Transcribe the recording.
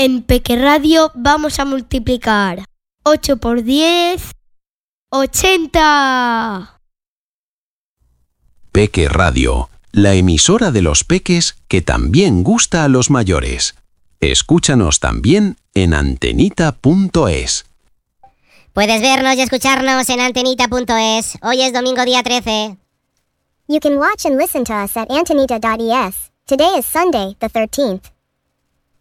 En Peque Radio vamos a multiplicar 8 por 10, 80. Peque Radio, la emisora de los peques que también gusta a los mayores. Escúchanos también en antenita.es. Puedes vernos y escucharnos en antenita.es. Hoy es domingo día 13. You can watch and listen to us at antenita.es. Today is Sunday, the 13th.